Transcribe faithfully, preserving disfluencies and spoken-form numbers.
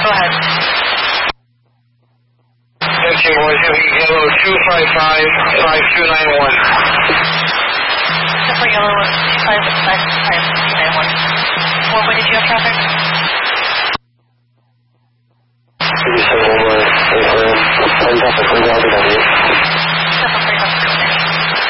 go ahead. fifteen boys, heavy yellow two five five five two nine one. Except for yellow two five five five two nine one. What way did you have traffic? Maybe say one more. I'm definitely going to